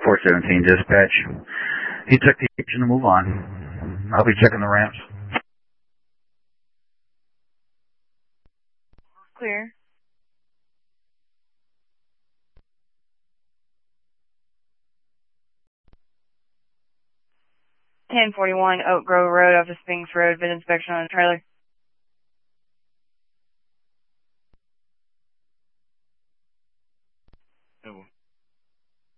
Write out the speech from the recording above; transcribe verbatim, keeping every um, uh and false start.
four seventeen dispatch. He took the action to move on. I'll be checking the ramps. Clear. ten forty-one Oak Grove Road off of Spinks Road, been inspection on a trailer.